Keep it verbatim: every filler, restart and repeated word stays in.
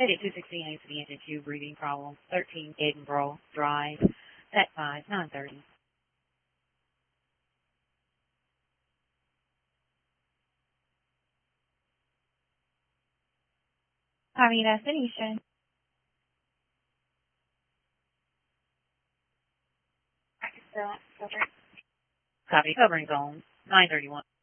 Headed two sixty-eight to the engine two, breathing problems. thirteen Edinburgh Drive. Set five, nine thirty. Copy, destination. Copy, covering zone. nine thirty-one.